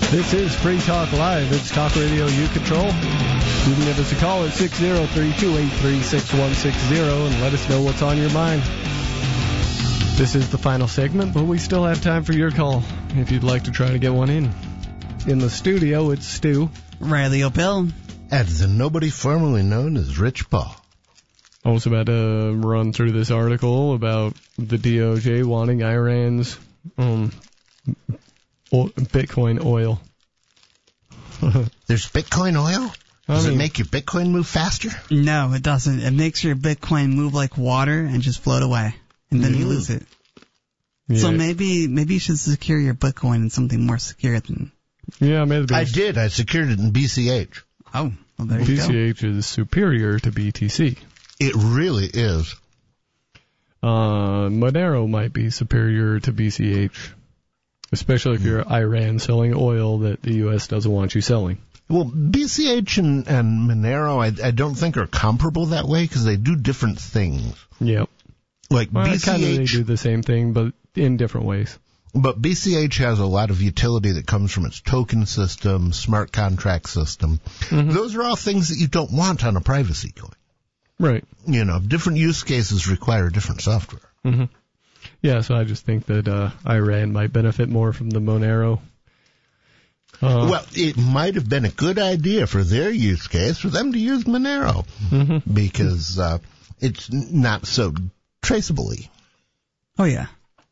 This is Free Talk Live. It's Talk Radio you control. You can give us a call at 603-283-6160 and let us know what's on your mind. This is the final segment, but we still have time for your call if you'd like to try to get one in. In the studio, it's Stu. Riley O'Pill. And the nobody formerly known as Rich Paul. I was about to run through this article about the DOJ wanting Iran's Bitcoin oil. There's Bitcoin oil? Does it make your Bitcoin move faster? No, it doesn't. It makes your Bitcoin move like water and just float away. And then you lose it. Yeah. So maybe you should secure your Bitcoin in something more secure than... Yeah, maybe. I did. I secured it in BCH. Oh, well, there you go. BCH is superior to BTC. It really is. Monero might be superior to BCH, especially if you're Iran selling oil that the U.S. doesn't want you selling. Well, BCH and Monero, I don't think are comparable that way because they do different things. Yep. Like BCH, kind of they do the same thing, but in different ways. But BCH has a lot of utility that comes from its token system, smart contract system. Mm-hmm. Those are all things that you don't want on a privacy coin. Right. You know, different use cases require different software. Mm-hmm. Yeah, so I just think that Iran might benefit more from the Monero. Well, it might have been a good idea for their use case for them to use Monero because it's not so traceable-y. Oh, yeah.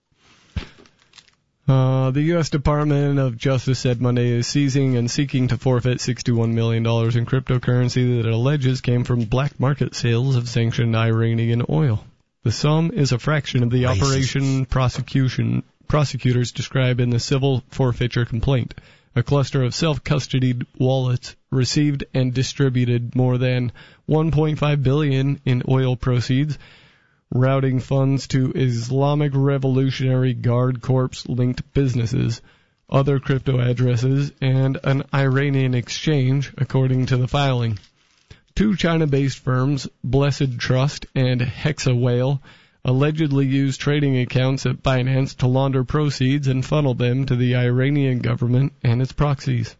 The U.S. Department of Justice said Monday is seizing and seeking to forfeit $61 million in cryptocurrency that it alleges came from black market sales of sanctioned Iranian oil. The sum is a fraction of the operation prosecutors describe in the civil forfeiture complaint. A cluster of self-custodied wallets received and distributed more than $1.5 billion in oil proceeds, routing funds to Islamic Revolutionary Guard Corps-linked businesses, other crypto addresses, and an Iranian exchange, according to the filing. Two China-based firms, Blessed Trust and Hexawhale, allegedly used trading accounts at Binance to launder proceeds and funnel them to the Iranian government and its proxies.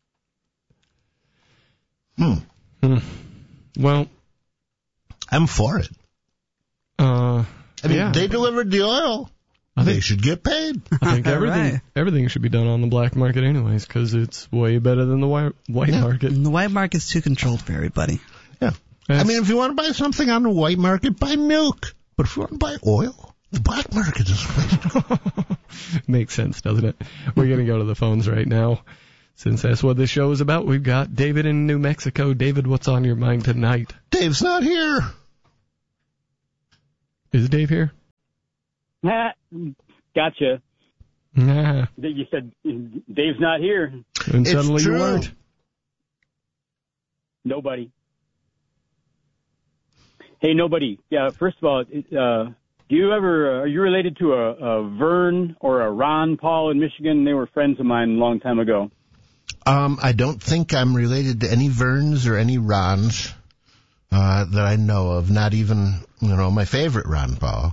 Well, I'm for it. They delivered the oil. They should get paid. I think everything should be done on the black market anyways, because it's way better than the white market. And the white market's too controlled for everybody. Yeah. If you want to buy something on the white market, buy milk. But if you want to buy oil, the black market is the place to go. Makes sense, doesn't it? We're going to go to the phones right now. Since that's what this show is about, we've got David in New Mexico. David, what's on your mind tonight? Dave's not here. Is Dave here? Gotcha. Nah. You said Dave's not here. And suddenly you weren't. Nobody. Hey, nobody. Yeah, first of all, are you related to a Vern or a Ron Paul in Michigan? They were friends of mine a long time ago. I don't think I'm related to any Verns or any Rons that I know of. Not even, my favorite Ron Paul.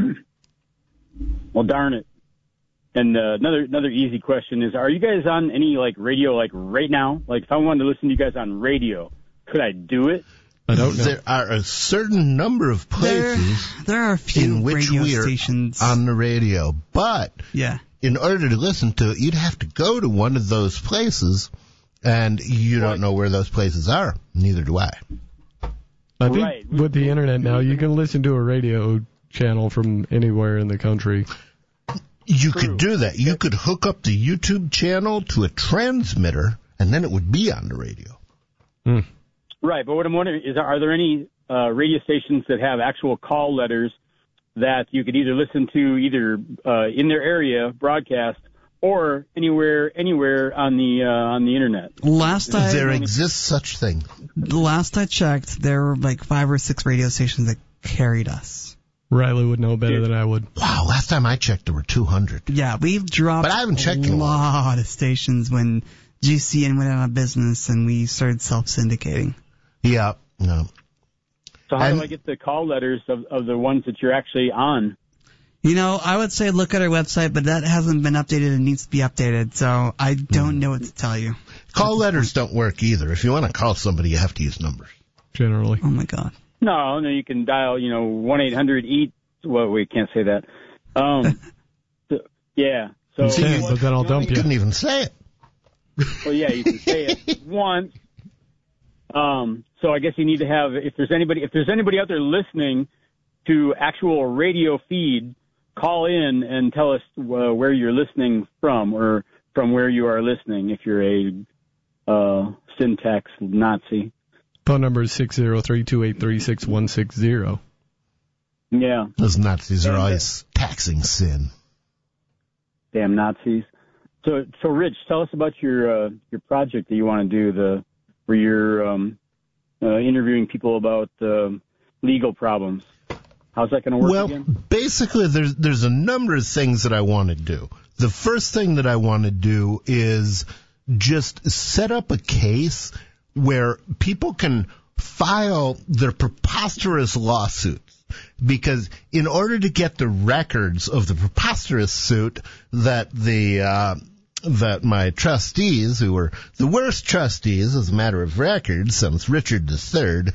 Well, darn it. And another easy question is, are you guys on any radio right now? Like if I wanted to listen to you guys on radio, could I do it? I don't know. There are a certain number of places there are a few in which radio we are stations on the radio, but in order to listen to it, you'd have to go to one of those places, and you don't know where those places are. Neither do I. I think with the internet now, you can listen to a radio channel from anywhere in the country. You could do that. You could hook up the YouTube channel to a transmitter, and then it would be on the radio. Right, but what I'm wondering is, are there any radio stations that have actual call letters that you could either listen to either in their area broadcast or anywhere on the internet? There exists such thing. Last I checked, there were 5 or 6 radio stations that carried us. Riley would know better than I would. Wow, last time I checked, there were 200. Yeah, we've dropped but I haven't checked a lot of stations when GCN went out of business and we started self-syndicating. Yeah, no. So how do I get the call letters of the ones that you're actually on? I would say look at our website, but that hasn't been updated and needs to be updated, so I don't know what to tell you. Call letters don't work either. If you want to call somebody, you have to use numbers. Generally. Oh, my God. No, you can dial, 1-800-EAT. Well, we can't say that. Yeah. So, but then I'll dump you. Couldn't even say it. Well, yeah, you can say it once. So I guess you need to have, if there's anybody out there listening to actual radio feed, call in and tell us where you're listening from, or from where you are listening if you're a syntax Nazi. Phone number is 603-283-6160. Yeah. Those Nazis are always taxing sin. Damn Nazis. So Rich, tell us about your project that you want to do, where you're interviewing people about legal problems. How's that going to work again? Well, basically, there's a number of things that I want to do. The first thing that I want to do is just set up a case where people can file their preposterous lawsuits. Because in order to get the records of the preposterous suit that that my trustees, who were the worst trustees as a matter of record since Richard III,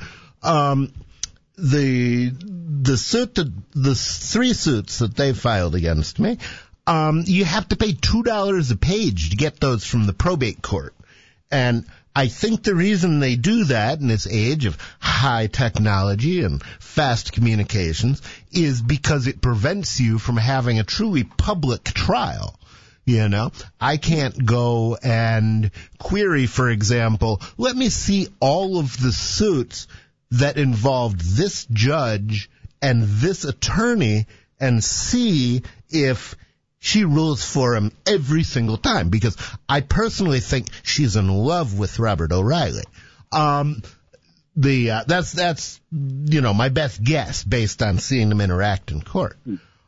the three suits that they filed against me, you have to pay $2 a page to get those from the probate court. And I think the reason they do that in this age of high technology and fast communications is because it prevents you from having a truly public trial. I can't go and query, for example, let me see all of the suits that involved this judge and this attorney and see if she rules for him every single time, because I personally think she's in love with Robert O'Reilly. That's my best guess based on seeing them interact in court.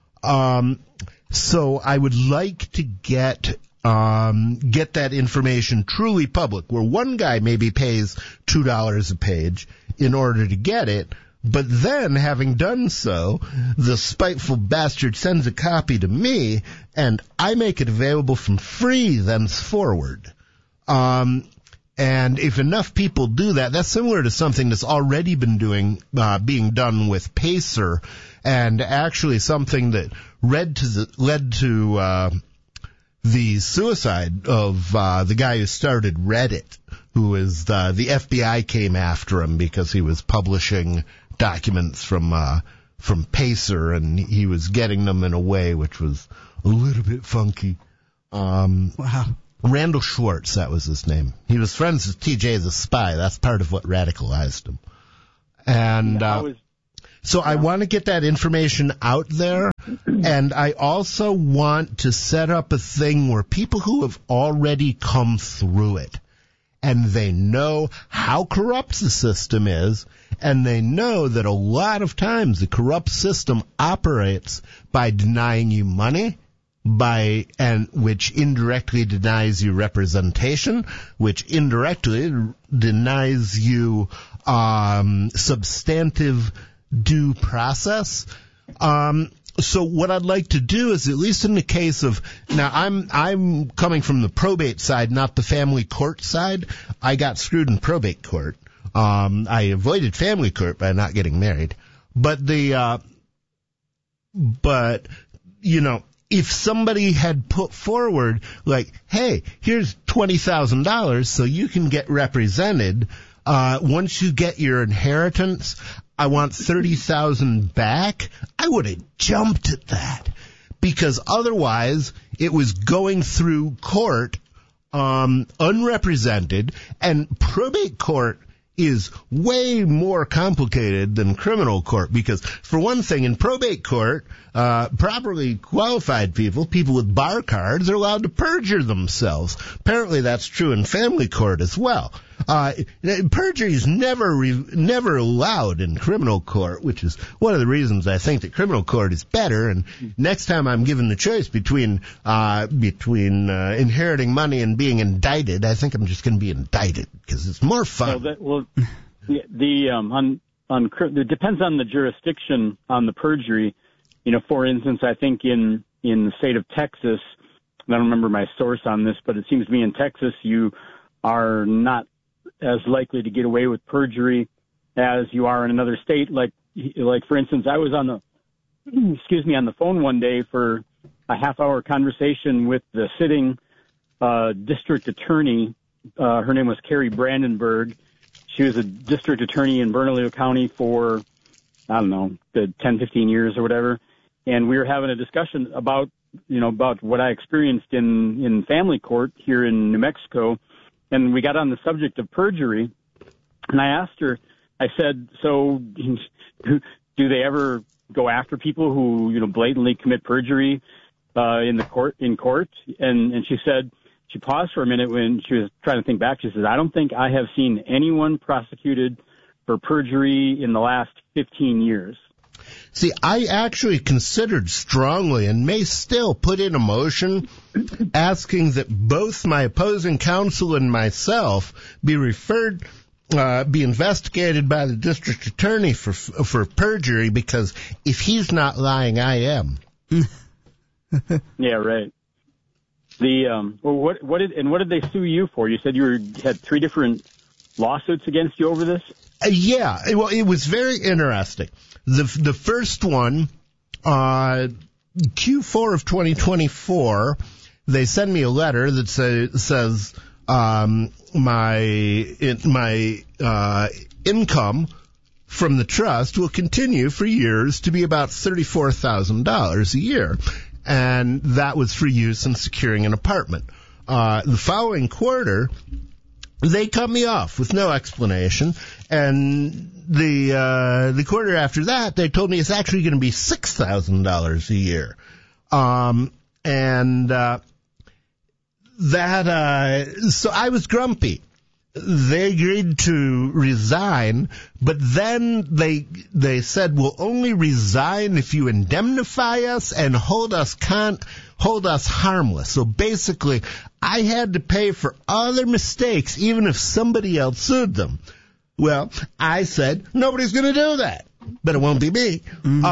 So I would like to get that information truly public, where one guy maybe pays $2 a page in order to get it, but then, having done so, the spiteful bastard sends a copy to me, and I make it available for free thenceforward. And if enough people do that, that's similar to something that's already been being done with Pacer, and actually something that led to the suicide of the guy who started Reddit, who is the FBI came after him because he was publishing documents from Pacer, and he was getting them in a way which was a little bit funky. Wow. Randall Schwartz, that was his name. He was friends with TJ the Spy. That's part of what radicalized him. And so I want to get that information out there, and I also want to set up a thing where people who have already come through it, and they know how corrupt the system is, and they know that a lot of times the corrupt system operates by denying you money, which indirectly denies you representation, which indirectly denies you substantive due process. So what I'd like to do is, at least in the case of, now I'm coming from the probate side, not the family court side. I got screwed in probate court. I avoided family court by not getting married. But if somebody had put forward, like, hey, here's $20,000 so you can get represented. Once you get your inheritance, I want $30,000 back. I would have jumped at that, because otherwise it was going through court, unrepresented, and probate court is way more complicated than criminal court, because for one thing, in probate court, properly qualified people with bar cards, are allowed to perjure themselves. Apparently that's true in family court as well. Perjury is never allowed in criminal court, which is one of the reasons I think that criminal court is better. And next time I'm given the choice between inheriting money and being indicted, I think I'm just going to be indicted because it's more fun. It depends on the jurisdiction on the perjury. for instance, I think in the state of Texas, I don't remember my source on this, but it seems to me in Texas you are not as likely to get away with perjury as you are in another state. Like for instance, I was on the phone one day for a half-hour conversation with the sitting district attorney. Her name was Carrie Brandenburg. She was a district attorney in Bernalillo County for, I don't know, 10, 15 years or whatever. And we were having a discussion about what I experienced in family court here in New Mexico. And we got on the subject of perjury. And I asked her, I said, so do they ever go after people who, blatantly commit perjury in court? And she said, she paused for a minute when she was trying to think back. She says, I don't think I have seen anyone prosecuted for perjury in the last 15 years. See, I actually considered strongly and may still put in a motion asking that both my opposing counsel and myself be investigated by the district attorney for perjury, because if he's not lying, I am. Yeah, right. What did they sue you for? You said you had 3 different lawsuits against you over this? Yeah, well, it was very interesting. The first one, Q4 of 2024, they send me a letter that says my income from the trust will continue for years to be about $34,000 a year. And that was for use in securing an apartment. The following quarter, they cut me off with no explanation, and the quarter after that, they told me it's actually going to be $6,000 a year, so I was grumpy. They agreed to resign, but then they said, we'll only resign if you indemnify us and hold us harmless. So basically, I had to pay for other mistakes, even if somebody else sued them. Well, I said, nobody's going to do that, but it won't be me.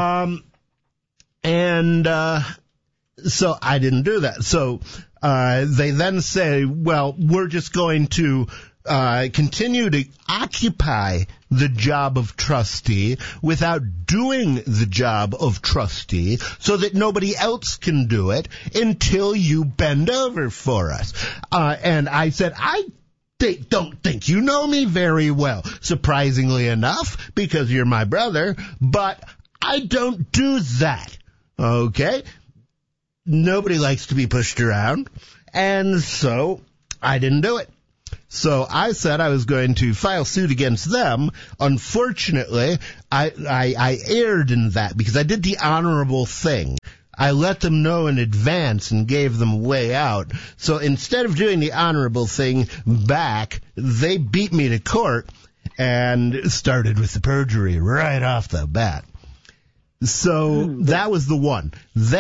So I didn't do that. So they then say, well, we're just going to continue to occupy the job of trustee without doing the job of trustee so that nobody else can do it until you bend over for us. And I said, I don't think you know me very well, surprisingly enough, because you're my brother, but I don't do that. Okay? Nobody likes to be pushed around, and so I didn't do it. So I said I was going to file suit against them. Unfortunately, I erred in that because I did the honorable thing. I let them know in advance and gave them a way out. So instead of doing the honorable thing back, they beat me to court and started with the perjury right off the bat. So that was the one.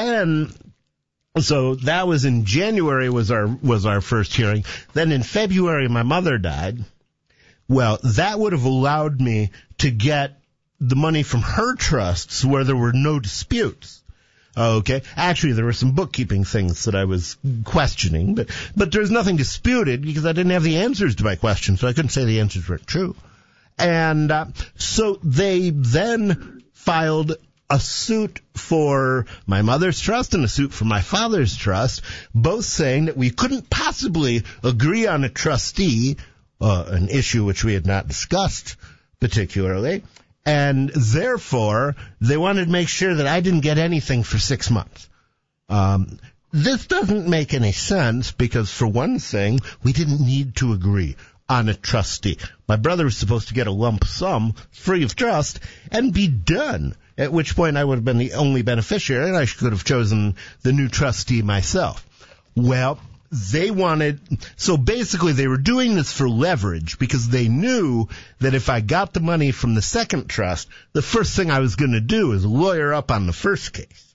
So that was in January was our first hearing. Then in February, my mother died. Well, that would have allowed me to get the money from her trusts where there were no disputes. Okay. Actually, there were some bookkeeping things that I was questioning, but there's nothing disputed because I didn't have the answers to my questions, so I couldn't say the answers weren't true. And so they then filed a suit for my mother's trust and a suit for my father's trust, both saying that we couldn't possibly agree on a trustee, an issue which we had not discussed particularly, and therefore they wanted to make sure that I didn't get anything for 6 months. This doesn't make any sense because, for one thing, we didn't need to agree on a trustee. My brother was supposed to get a lump sum free of trust and be done, at which point I would have been the only beneficiary and I could have chosen the new trustee myself. Well, so basically they were doing this for leverage because they knew that if I got the money from the second trust, the first thing I was going to do is lawyer up on the first case.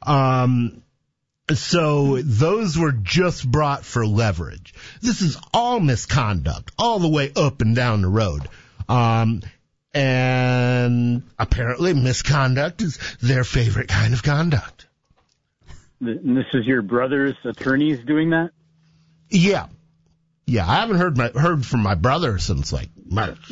So those were just brought for leverage. This is all misconduct, all the way up and down the road. And apparently misconduct is their favorite kind of conduct. And this is your brother's attorneys doing that? Yeah. Yeah, I haven't heard from my brother since like March.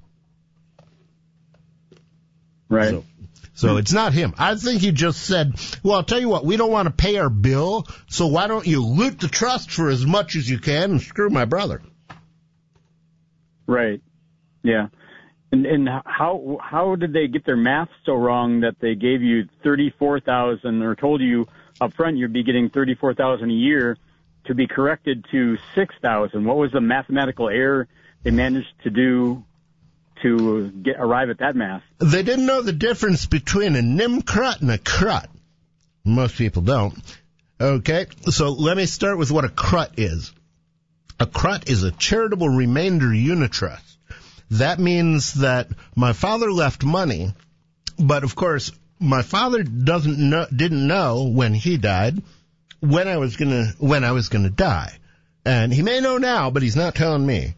Right. So it's not him. I think he just said, well, I'll tell you what, we don't want to pay our bill, so why don't you loot the trust for as much as you can and screw my brother? Right. Yeah. And how did they get their math so wrong that they gave you $34,000 or told you up front you'd be getting $34,000 a year to be corrected to $6,000? What was the mathematical error they managed to do to arrive at that math? They didn't know the difference between a nimcrut and a crut. Most people don't. Okay, so let me start with what a crut is. A crut is a charitable remainder unitrust. That means that my father left money, but of course my father didn't know when he died when I was gonna die, and he may know now, but he's not telling me.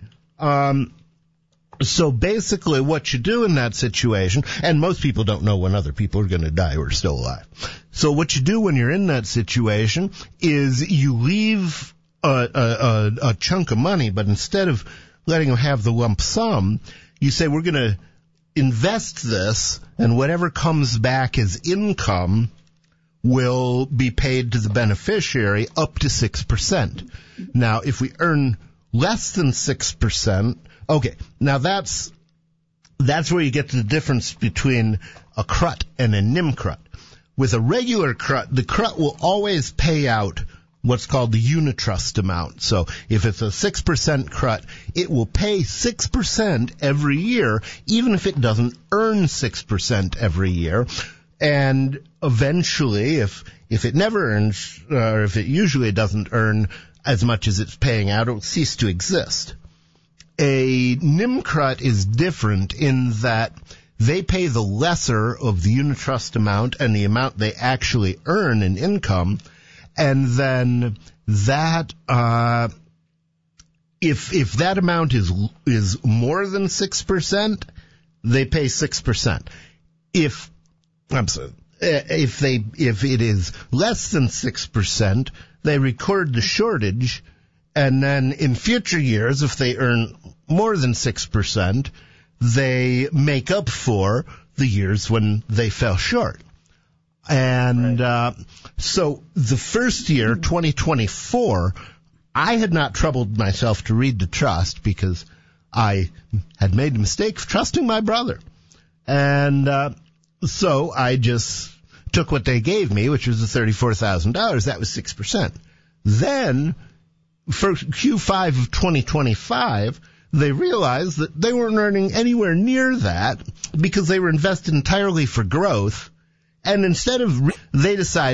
So basically, what you do in that situation, and most people don't know when other people are going to die who are still alive. So what you do when you're in that situation is you leave a chunk of money, but instead of letting them have the lump sum, you say, we're going to invest this, and whatever comes back as income will be paid to the beneficiary up to 6%. Now, if we earn less than 6%, okay, now that's where you get to the difference between a crut and a nimcrut. With a regular crut, the crut will always pay out what's called the unitrust amount. So if it's a 6% crut, it will pay 6% every year, even if it doesn't earn 6% every year. And eventually, if it never earns, or if it usually doesn't earn as much as it's paying out, it will cease to exist. A nimcrut is different in that they pay the lesser of the unitrust amount and the amount they actually earn in income, and then that if that amount is more than 6%, they pay 6%. If it is less than 6%, they record the shortage, and then in future years, if they earn more than 6%, they make up for the years when they fell short. And so the first year, 2024, I had not troubled myself to read the trust because I had made the mistake of trusting my brother. And so I just took what they gave me, which was the $34,000. That was 6%. Then, for Q5 of 2025, they realized that they weren't earning anywhere near that because they were invested entirely for growth. And instead of, they decided